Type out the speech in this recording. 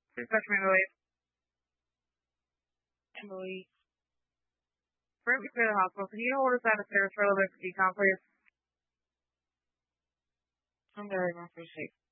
Please touch me, Emily. Emily. Bring me to the hospital. Can you hold us down the stairs for a little bit, decon, please? I'm very much appreciate